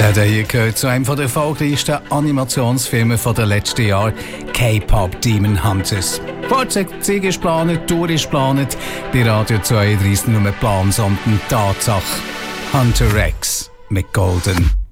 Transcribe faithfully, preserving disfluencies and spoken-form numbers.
Der hier gehört zu einem der erfolgreichsten Animationsfilme der letzten Jahre, K-Pop Demon Hunters. Fortsetzung ist geplant, Tour ist geplant, bei Radio zweiunddreißig nur Plan, sondern Tatsache. Hunter X mit Golden.